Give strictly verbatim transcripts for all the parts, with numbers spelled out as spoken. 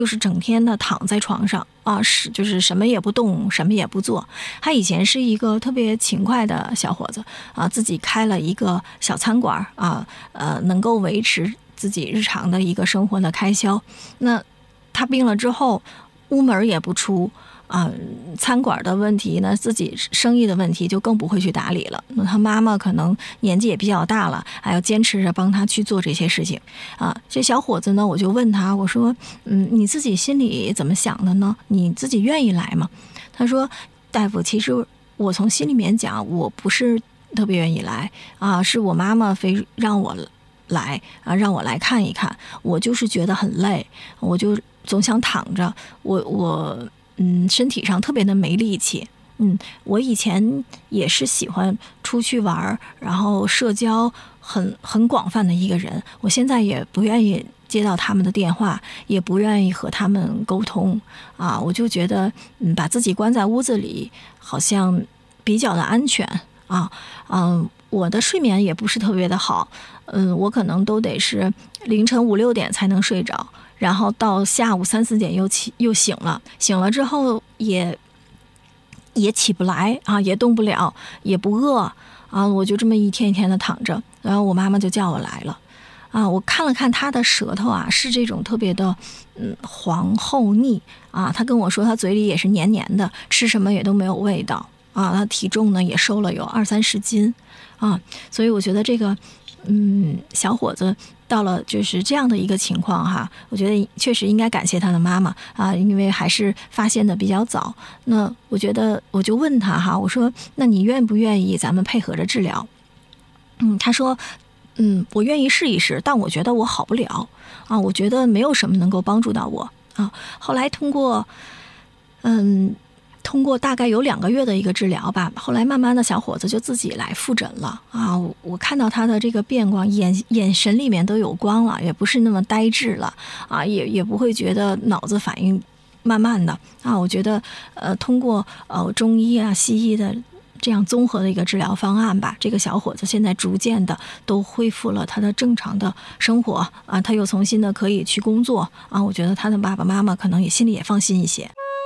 就是整天的躺在床上啊，是就是什么也不动，什么也不做。他以前是一个特别勤快的小伙子啊，自己开了一个小餐馆啊，呃，能够维持自己日常的一个生活的开销。那他病了之后，屋门也不出。啊，餐馆的问题呢，自己生意的问题就更不会去打理了。那他妈妈可能年纪也比较大了，还要坚持着帮他去做这些事情啊。这小伙子呢，我就问他，我说，嗯，你自己心里怎么想的呢？你自己愿意来吗？他说，大夫，其实我从心里面讲，我不是特别愿意来啊，是我妈妈非让我来啊，让我来看一看。我就是觉得很累，我就总想躺着，我我。嗯，身体上特别的没力气。嗯，我以前也是喜欢出去玩，然后社交很很广泛的一个人。我现在也不愿意接到他们的电话，也不愿意和他们沟通啊。我就觉得，嗯，把自己关在屋子里，好像比较的安全啊。嗯，我的睡眠也不是特别的好。嗯，我可能都得是凌晨五六点才能睡着。然后到下午三四点又起又醒了，醒了之后也也起不来啊，也动不了，也不饿啊，我就这么一天一天的躺着。然后我妈妈就叫我来了啊，我看了看她的舌头啊，是这种特别的嗯黄厚腻啊，她跟我说她嘴里也是黏黏的，吃什么也都没有味道啊，她体重呢也瘦了有二三十斤啊，所以我觉得这个嗯小伙子。到了就是这样的一个情况哈，我觉得确实应该感谢他的妈妈啊，因为还是发现的比较早。那我觉得我就问他哈，我说那你愿不愿意咱们配合着治疗？嗯，他说嗯，我愿意试一试，但我觉得我好不了啊，我觉得没有什么能够帮助到我啊。后来通过嗯。通过大概有两个月的一个治疗吧，后来慢慢的小伙子就自己来复诊了啊，我看到他的这个变光，眼眼神里面都有光了，也不是那么呆滞了啊，也也不会觉得脑子反应慢慢的啊，我觉得呃通过呃中医啊西医的这样综合的一个治疗方案吧，这个小伙子现在逐渐的都恢复了他的正常的生活啊，他又重新的可以去工作啊，我觉得他的爸爸妈妈可能也心里也放心一些。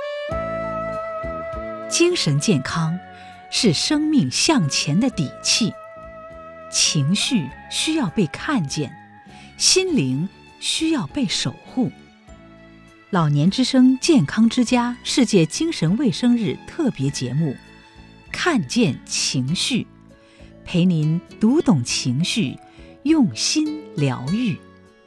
精神健康是生命向前的底气，情绪需要被看见，心灵需要被守护。老年之声健康之家世界精神卫生日特别节目，看见情绪，陪您读懂情绪，用心疗愈。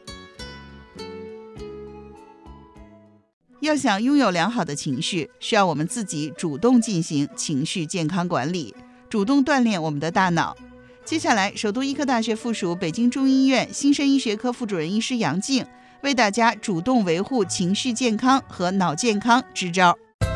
要想拥有良好的情绪，需要我们自己主动进行情绪健康管理，主动锻炼我们的大脑。接下来，首都医科大学附属北京中医院新生医学科副主任医师杨静为大家主动维护情绪健康和脑健康支招。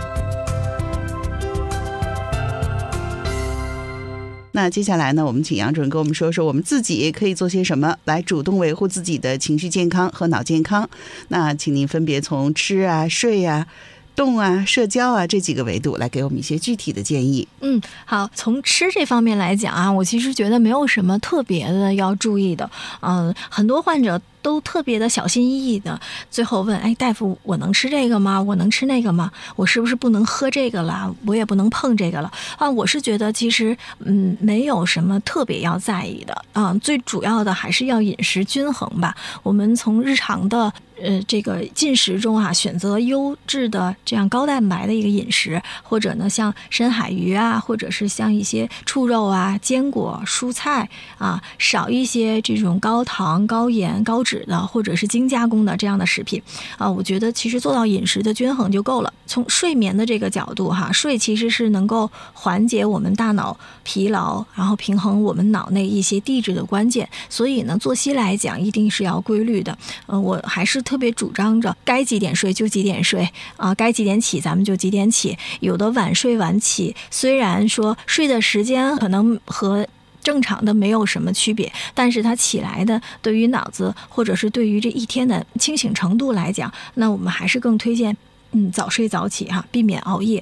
那接下来呢，我们请杨主任跟我们说说我们自己可以做些什么来主动维护自己的情绪健康和脑健康。那请您分别从吃啊、睡啊、动啊、社交啊这几个维度来给我们一些具体的建议。 嗯，好，从吃这方面来讲啊，我其实觉得没有什么特别的要注意的。嗯、呃，很多患者都特别的小心翼翼的，最后问，哎，大夫，我能吃这个吗？我能吃那个吗？我是不是不能喝这个了？我也不能碰这个了啊？我是觉得其实嗯没有什么特别要在意的啊，最主要的还是要饮食均衡吧。我们从日常的呃这个进食中啊，选择优质的这样高蛋白的一个饮食，或者呢像深海鱼啊，或者是像一些畜肉啊、坚果、蔬菜啊，少一些这种高糖、高盐、高脂的或者是精加工的这样的食品啊，我觉得其实做到饮食的均衡就够了。从睡眠的这个角度哈，睡其实是能够缓解我们大脑疲劳，然后平衡我们脑内一些地质的关键。所以呢，作息来讲一定是要规律的。呃，我还是特别主张着该几点睡就几点睡啊，该几点起咱们就几点起。有的晚睡晚起，虽然说睡的时间可能和正常的没有什么区别，但是它起来的对于脑子或者是对于这一天的清醒程度来讲，那我们还是更推荐嗯早睡早起哈，避免熬夜。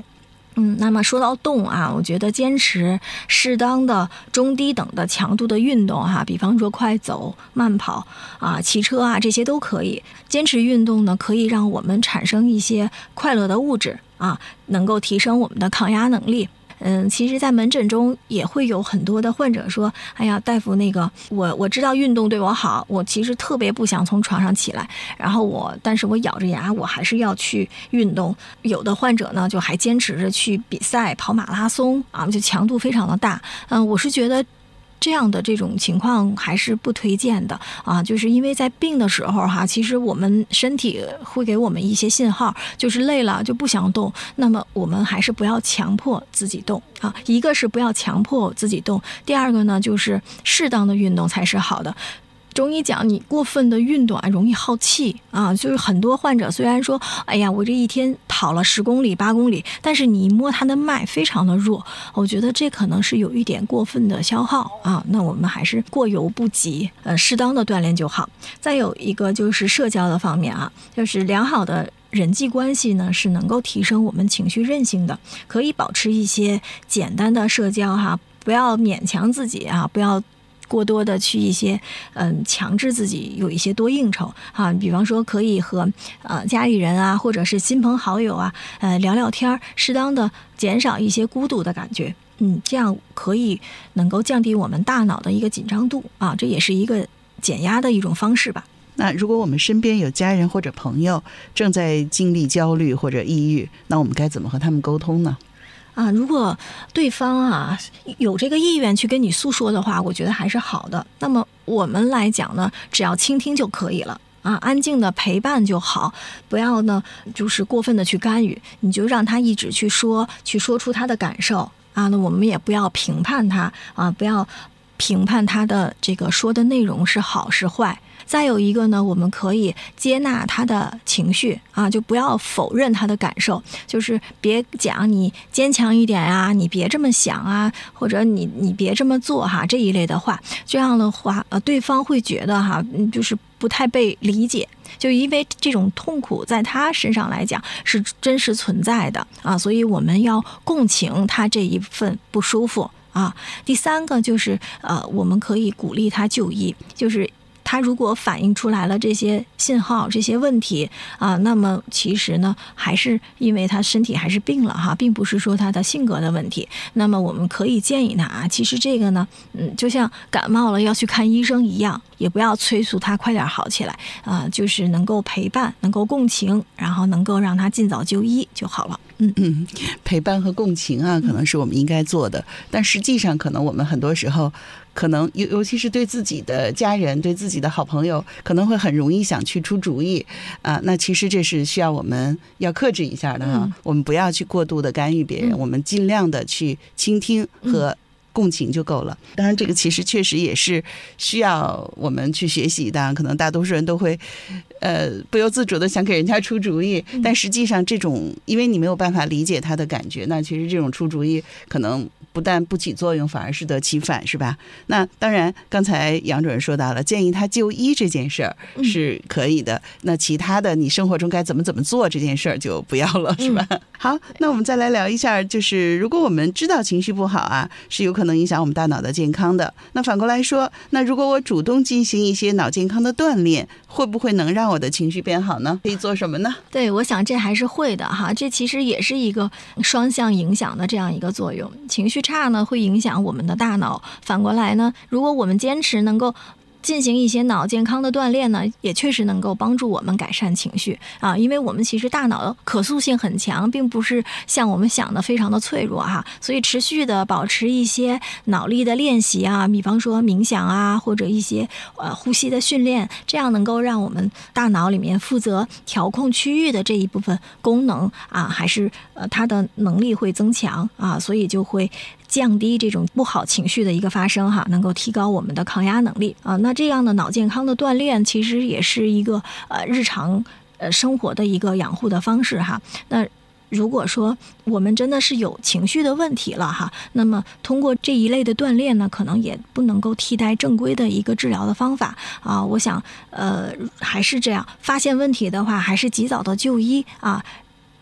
嗯，那么说到动啊，我觉得坚持适当的中低等的强度的运动哈、啊，比方说快走、慢跑啊、骑车啊，这些都可以。坚持运动呢，可以让我们产生一些快乐的物质啊，能够提升我们的抗压能力。嗯，其实，在门诊中也会有很多的患者说：“哎呀，大夫，那个我我知道运动对我好，我其实特别不想从床上起来，然后我，但是我咬着牙，我还是要去运动。”有的患者呢，就还坚持着去比赛跑马拉松啊，就强度非常的大。嗯，我是觉得这样的这种情况还是不推荐的啊，就是因为在病的时候哈，其实我们身体会给我们一些信号，就是累了就不想动，那么我们还是不要强迫自己动啊。一个是不要强迫自己动，第二个呢就是适当的运动才是好的。中医讲，你过分的运动啊，容易耗气啊。就是很多患者虽然说，哎呀，我这一天跑了十公里、八公里，但是你一摸他的脉非常的弱，我觉得这可能是有一点过分的消耗啊。那我们还是过犹不及，呃，适当的锻炼就好。再有一个就是社交的方面啊，就是良好的人际关系呢，是能够提升我们情绪韧性的，可以保持一些简单的社交哈，不要勉强自己啊，不要过多的去一些嗯强制自己有一些多应酬啊，比方说可以和呃家里人啊，或者是亲朋好友啊，呃聊聊天，适当的减少一些孤独的感觉，嗯，这样可以能够降低我们大脑的一个紧张度啊，这也是一个减压的一种方式吧。 那如果我们身边有家人或者朋友正在经历焦虑或者抑郁，那我们该怎么和他们沟通呢？ 啊，如果对方啊有这个意愿去跟你诉说的话，我觉得还是好的。那么我们来讲呢，只要倾听就可以了啊，安静的陪伴就好，不要呢就是过分的去干预，你就让他一直去说，去说出他的感受啊。那我们也不要评判他啊，不要评判他的这个说的内容是好是坏。再有一个呢，我们可以接纳他的情绪啊，就不要否认他的感受，就是别讲你坚强一点啊，你别这么想啊，或者你你别这么做哈，这一类的话，这样的话呃，对方会觉得哈，就是不太被理解，就因为这种痛苦在他身上来讲是真实存在的啊，所以我们要共情他这一份不舒服啊。第三个就是呃，我们可以鼓励他就医，就是他如果反映出来了这些信号、这些问题啊，那么其实呢，还是因为他身体还是病了哈，并不是说他的性格的问题。那么我们可以建议他啊，其实这个呢，嗯，就像感冒了要去看医生一样，也不要催促他快点好起来啊，就是能够陪伴、能够共情，然后能够让他尽早就医就好了。嗯嗯，陪伴和共情啊，可能是我们应该做的，但实际上可能我们很多时候。可能尤尤其是对自己的家人、对自己的好朋友，可能会很容易想去出主意啊。那其实这是需要我们要克制一下的哈、嗯。我们不要去过度的干预别人，嗯、我们尽量的去倾听和共情就够了。当然，这个其实确实也是需要我们去学习的。可能大多数人都会，呃，不由自主的想给人家出主意，但实际上这种，因为你没有办法理解他的感觉，那其实这种出主意可能。不但不起作用，反而适得其反，是吧？那当然，刚才杨主任说到了，建议他就医这件事儿是可以的。嗯、那其他的，你生活中该怎么怎么做这件事儿就不要了，是吧？嗯、好，那我们再来聊一下，就是如果我们知道情绪不好啊，是有可能影响我们大脑的健康的。那反过来说，那如果我主动进行一些脑健康的锻炼，会不会能让我的情绪变好呢？可以做什么呢？ 对，我想这还是会的哈。这其实也是一个双向影响的这样一个作用，情绪差呢会影响我们的大脑，反过来呢，如果我们坚持能够进行一些脑健康的锻炼呢，也确实能够帮助我们改善情绪啊，因为我们其实大脑的可塑性很强，并不是像我们想的非常的脆弱哈，所以持续的保持一些脑力的练习啊，比方说冥想啊，或者一些呃呼吸的训练，这样能够让我们大脑里面负责调控区域的这一部分功能啊，还是呃它的能力会增强啊，所以就会降低这种不好情绪的一个发生哈，能够提高我们的抗压能力啊。那这样的脑健康的锻炼，其实也是一个呃日常呃生活的一个养护的方式哈。那如果说我们真的是有情绪的问题了哈，那么通过这一类的锻炼呢，可能也不能够替代正规的一个治疗的方法啊。我想呃还是这样，发现问题的话，还是及早的就医啊。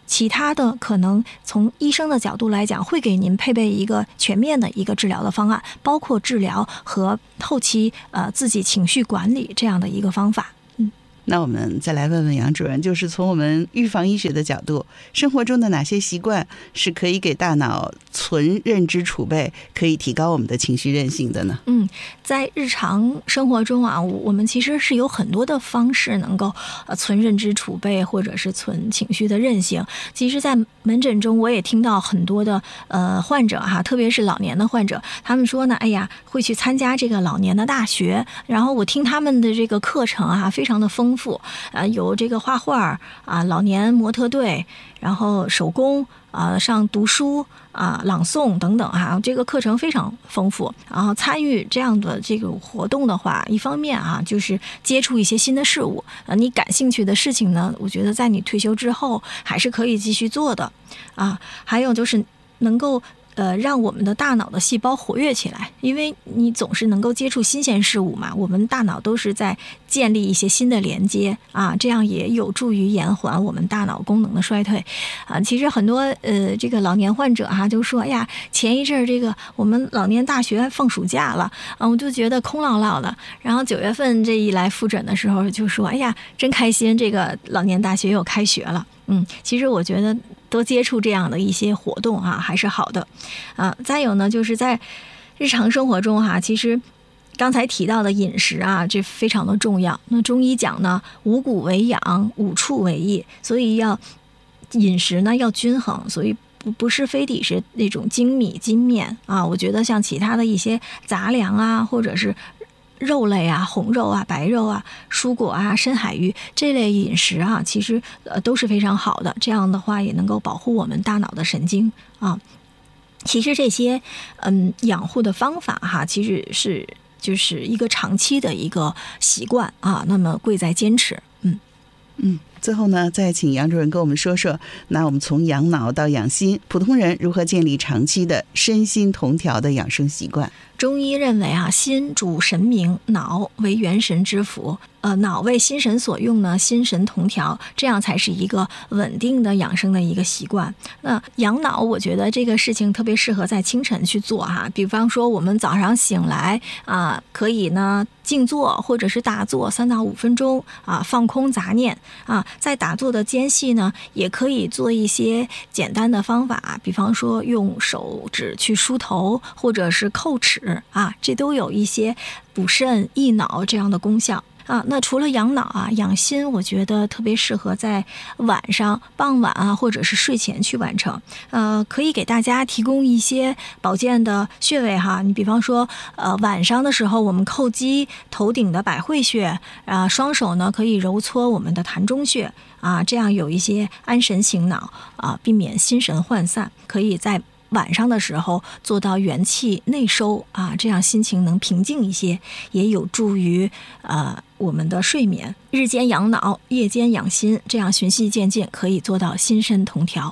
其他的可能从医生的角度来讲，会给您配备一个全面的一个治疗的方案，包括治疗和后期呃自己情绪管理这样的一个方法。 那我们再来问问杨主任，就是从我们预防医学的角度，生活中的哪些习惯是可以给大脑存认知储备，可以提高我们的情绪韧性的呢？ 嗯，在日常生活中啊，我们其实是有很多的方式能够呃存认知储备，或者是存情绪的韧性。其实，在门诊中我也听到很多的呃患者哈、啊，特别是老年的患者，他们说呢，哎呀，会去参加这个老年的大学，然后我听他们的这个课程啊，非常的丰富。呃，有这个画画啊，老年模特队，然后手工啊，上读书啊，朗诵等等哈、啊，这个课程非常丰富。然后参与这样的这个活动的话，一方面啊，就是接触一些新的事物。呃，你感兴趣的事情呢，我觉得在你退休之后还是可以继续做的啊。还有就是能够。呃，让我们的大脑的细胞活跃起来，因为你总是能够接触新鲜事物嘛，我们大脑都是在建立一些新的连接啊，这样也有助于延缓我们大脑功能的衰退啊。其实很多呃这个老年患者哈、啊、就说，哎呀，前一阵这个我们老年大学放暑假了啊，我就觉得空落落的。然后九月份这一来复诊的时候就说，哎呀，真开心，这个老年大学又开学了。嗯，其实我觉得多接触这样的一些活动啊，还是好的，啊，再有呢，就是在日常生活中哈、啊，其实刚才提到的饮食啊，这非常的重要。那中医讲呢，五谷为养，五畜为益，所以要饮食呢要均衡，所以不不是非得是那种精米精面啊。我觉得像其他的一些杂粮啊，或者是肉类啊，红肉啊，白肉啊，蔬果啊，深海鱼这类饮食啊，其实呃都是非常好的。这样的话也能够保护我们大脑的神经啊。其实这些嗯养护的方法哈，其实是就是一个长期的一个习惯啊。那么贵在坚持，嗯嗯。最后呢，再请杨主任跟我们说说，那我们从养脑到养心，普通人如何建立长期的身心同调的养生习惯？ 中医认为啊，心主神明，脑为元神之府。呃，脑为心神所用呢，心神同调，这样才是一个稳定的养生的一个习惯。那养脑，我觉得这个事情特别适合在清晨去做哈。比方说，我们早上醒来啊，可以呢静坐或者是打坐三到五分钟啊，放空杂念啊。在打坐的间隙呢，也可以做一些简单的方法，比方说用手指去梳头，或者是叩齿啊，这都有一些补肾益脑这样的功效。啊，那除了养脑啊，养心，我觉得特别适合在晚上、傍晚啊，或者是睡前去完成。呃，可以给大家提供一些保健的穴位哈。你比方说，呃，晚上的时候我们叩击头顶的百会穴啊，双手呢可以揉搓我们的膻中穴啊，这样有一些安神醒脑啊，避免心神涣散。可以在晚上的时候做到元气内收啊，这样心情能平静一些，也有助于呃我们的睡眠。日间养脑，夜间养心，这样循序渐进，可以做到心身同调。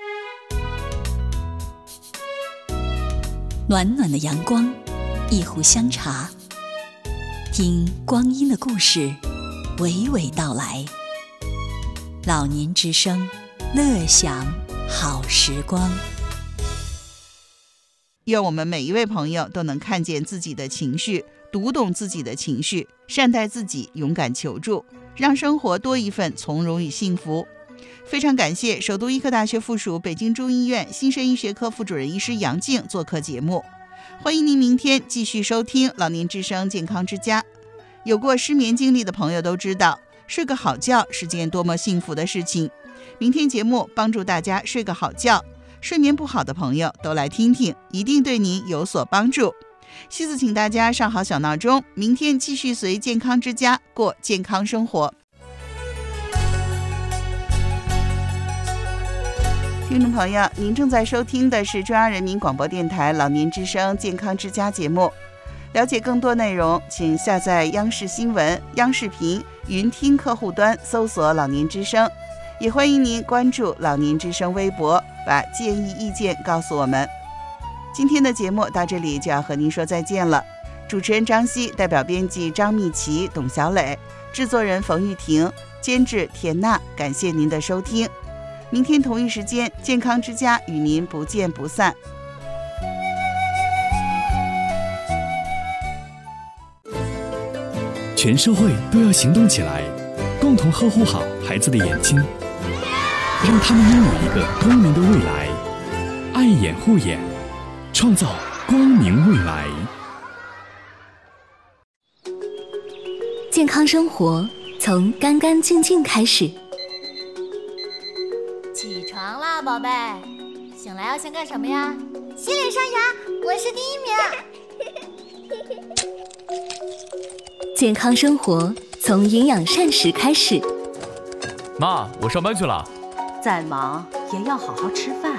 暖暖的阳光，一壶香茶，听光阴的故事娓娓道来。老年之声，乐享好时光。 愿我们每一位朋友都能看见自己的情绪，读懂自己的情绪，善待自己，勇敢求助，让生活多一份从容与幸福。非常感谢首都医科大学附属北京中医院新生医学科副主任医师杨静做客节目。欢迎您明天继续收听老年之声健康之家。有过失眠经历的朋友都知道，睡个好觉是件多么幸福的事情。明天节目帮助大家睡个好觉，睡眠不好的朋友都来听听，一定对您有所帮助。西子请大家上好小闹钟，明天继续随健康之家过健康生活。听众朋友，您正在收听的是中央人民广播电台老年之声健康之家节目。了解更多内容，请下载央视新闻、央视频云听客户端，搜索老年之声。也欢迎您关注老年之声微博，把建议意见告诉我们。今天的节目到这里就要和您说再见了。主持人张希，代表编辑张蜜琪、董小磊，制作人冯玉婷，监制田娜，感谢您的收听。 明天同一时间，健康之家与您不见不散。 全社会都要行动起来，共同呵护好孩子的眼睛，让他们拥有一个光明的未来。爱眼护眼，创造光明未来。 健康生活从干干净净开始。 起床啦，宝贝！醒来要先干什么呀？洗脸刷牙，我是第一名。 健康生活从营养膳食开始。 妈，我上班去了。 再忙也要好好吃饭。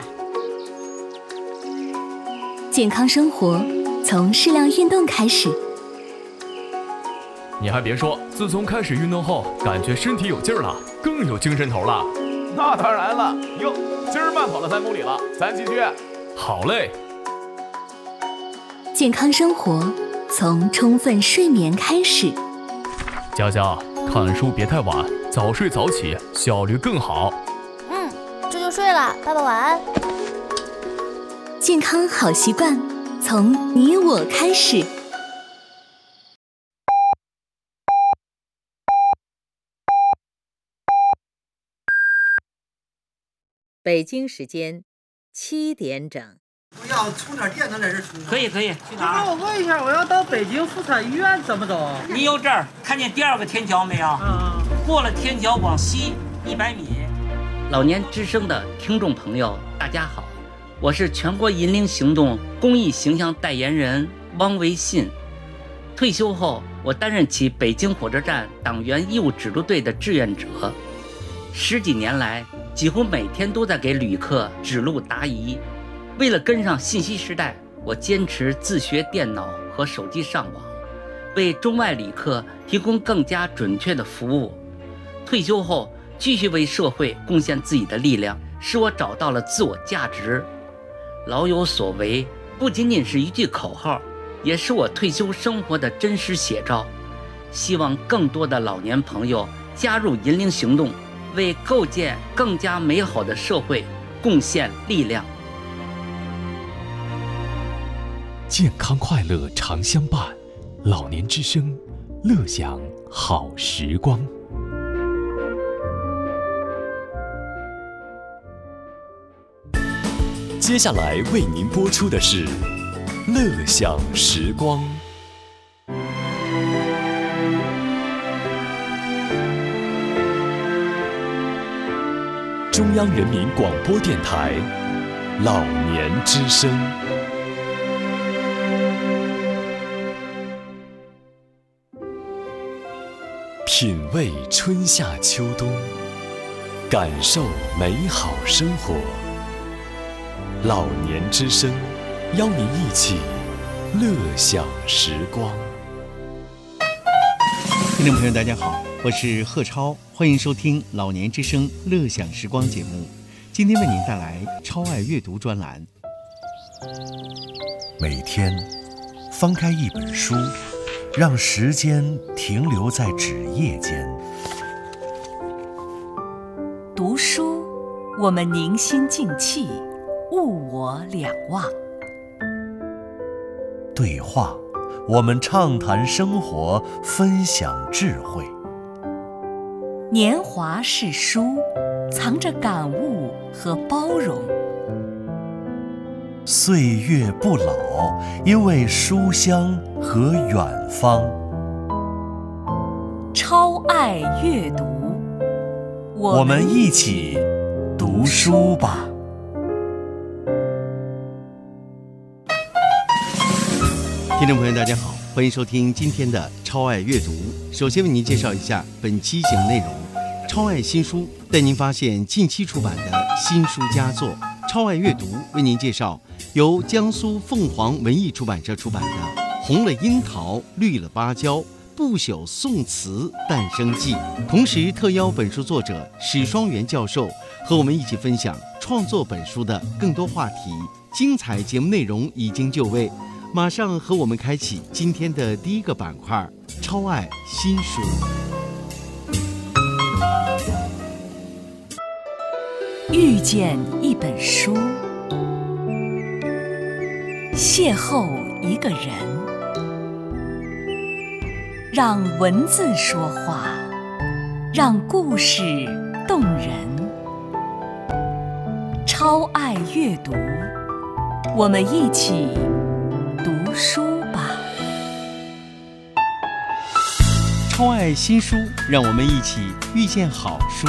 健康生活从适量运动开始。 你还别说，自从开始运动后，感觉身体有劲儿了，更有精神头了。 那当然了，哟，今儿慢跑了三公里了，咱继续。 好嘞。 健康生活从充分睡眠开始。 佳佳，看书别太晚，早睡早起，效率更好。 嗯，这就睡了，爸爸晚安。 健康好习惯从你我开始。 北京时间七点整。 我要充点电能在这充吗？ 可以可以，去哪儿？ 那我问一下，我要到北京妇产医院怎么走？ 你有这儿看见第二个天桥没有？嗯。过了天桥往西一百米。 老年之声的听众朋友，大家好，我是全国银龄行动公益形象代言人汪维信。退休后，我担任起北京火车站党员义务指路队的志愿者，十几年来，几乎每天都在给旅客指路答疑。为了跟上信息时代，我坚持自学电脑和手机上网，为中外旅客提供更加准确的服务。退休后，继续为社会贡献自己的力量，使我找到了自我价值。老有所为不仅仅是一句口号，也是我退休生活的真实写照。希望更多的老年朋友加入银龄行动，为构建更加美好的社会贡献力量。 健康快乐常相伴，老年之声，乐享好时光。接下来为您播出的是乐享时光。中央人民广播电台老年之声。品味春夏秋冬，感受美好生活。老年之声，邀您一起乐享时光。 听众朋友大家好，我是贺超，欢迎收听老年之声乐享时光节目。今天为您带来超爱阅读专栏。 每天翻开一本书，让时间停留在纸页间。 读书，我们凝心静气，物我两忘。 对话，我们畅谈生活，分享智慧。 年华是书，藏着感悟和包容。 岁月不老，因为书香和远方。 超爱阅读， 我们一起读书吧。 听众朋友大家好，欢迎收听今天的超爱阅读。首先为您介绍一下本期节目内容。超爱新书带您发现近期出版的新书佳作。超爱阅读为您介绍由江苏凤凰文艺出版社出版的《红了樱桃，绿了芭蕉：不朽宋词诞生记》，同时特邀本书作者史双元教授和我们一起分享创作本书的更多话题。精彩节目内容已经就位，马上和我们开启今天的第一个板块——超爱新书。 遇见一本书，邂逅一个人，让文字说话，让故事动人。超爱阅读，我们一起读书吧。 超爱新书，让我们一起遇见好书。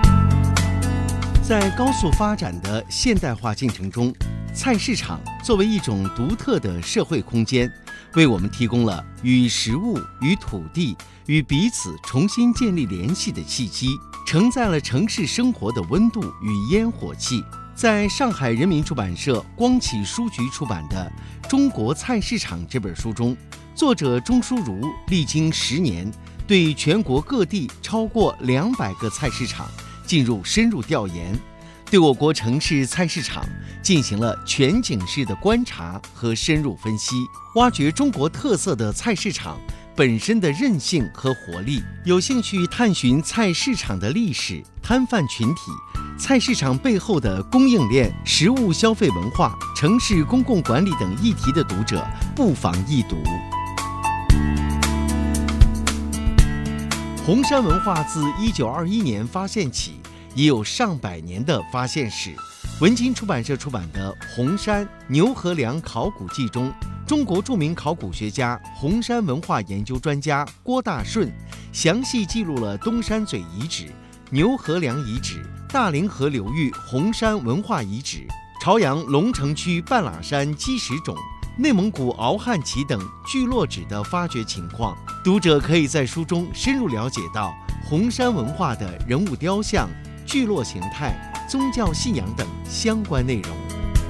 在高速发展的现代化进程中，菜市场作为一种独特的社会空间，为我们提供了与食物、与土地、与彼此重新建立联系的契机，承载了城市生活的温度与烟火气。在上海人民出版社光启书局出版的《中国菜市场》这本书中，作者钟书如历经十年，对全国各地超过两百个菜市场进入深入调研，对我国城市菜市场进行了全景式的观察和深入分析，挖掘中国特色的菜市场本身的韧性和活力。有兴趣探寻菜市场的历史、摊贩群体、菜市场背后的供应链、食物消费文化、城市公共管理等议题的读者，不妨一读。红山文化自一九二一年发现起，已有上百年的发现史。文津出版社出版的《红山牛河梁考古记》中，中国著名考古学家、红山文化研究专家郭大顺详细记录了东山嘴遗址、牛河梁遗址、大凌河流域红山文化遗址、朝阳龙城区半拉山基石冢、内蒙古敖汉旗等聚落址的发掘情况。读者可以在书中深入了解到红山文化的人物雕像、聚落形态、宗教信仰等相关内容。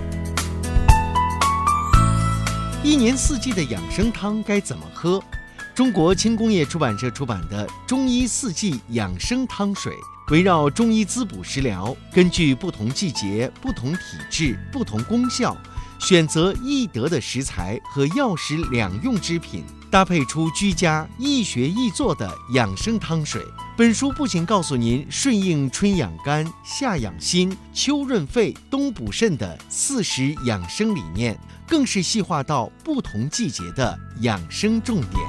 一年四季的养生汤该怎么喝？中国轻工业出版社出版的《中医四季养生汤水》，围绕中医滋补食疗，根据不同季节、不同体质、不同功效，选择易得的食材和药食两用之品，搭配出居家易学易做的养生汤水。本书不仅告诉您顺应春养肝、夏养心、秋润肺、冬补肾的四时养生理念，更是细化到不同季节的养生重点。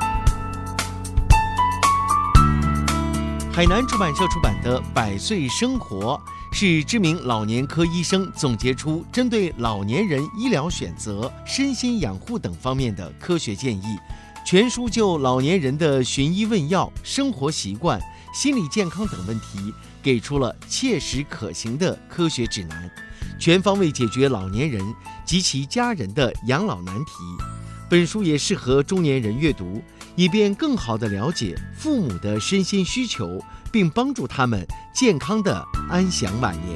海南出版社出版的《百岁生活》是知名老年科医生总结出针对老年人医疗选择、身心养护等方面的科学建议。全书就老年人的寻医问药、生活习惯、心理健康等问题，给出了切实可行的科学指南，全方位解决老年人及其家人的养老难题。本书也适合中年人阅读，以便更好地了解父母的身心需求，并帮助他们健康地安享晚年。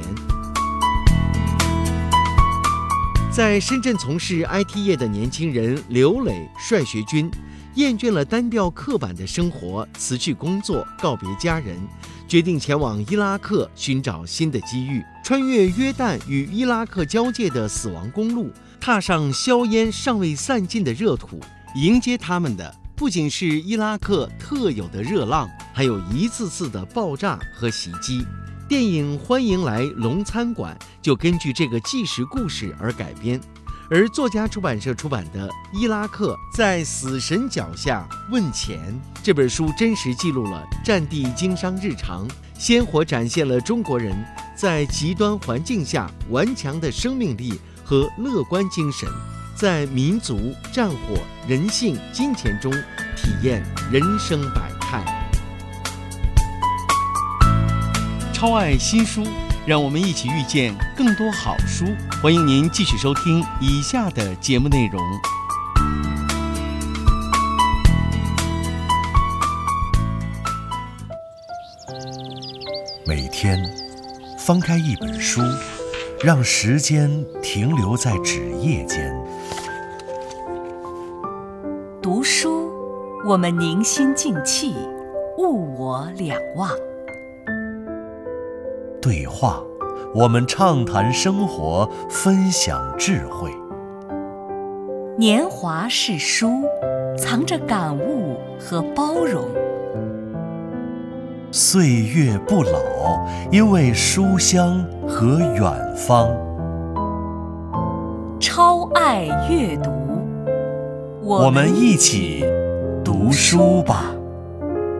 在深圳从事 I T 业的年轻人刘磊、帅学军，厌倦了单调刻板的生活，辞去工作，告别家人，决定前往伊拉克寻找新的机遇，穿越约旦与伊拉克交界的死亡公路，踏上硝烟尚未散尽的热土。迎接他们的不仅是伊拉克特有的热浪，还有一次次的爆炸和袭击。电影《欢迎来龙餐馆》就根据这个纪实故事而改编，而作家出版社出版的《伊拉克在死神脚下问钱》这本书，真实记录了战地经商日常，鲜活展现了中国人在极端环境下顽强的生命力和乐观精神，在民族、战火、人性、金钱中体验人生百态。超爱新书，让我们一起遇见更多好书。欢迎您继续收听以下的节目内容。 每天翻开一本书，让时间停留在纸页间。 读书，我们凝心静气，物我两忘。 对话，我们畅谈生活，分享智慧。 年华是书，藏着感悟和包容。 岁月不老，因为书香和远方。 超爱阅读， 我们一起读书吧。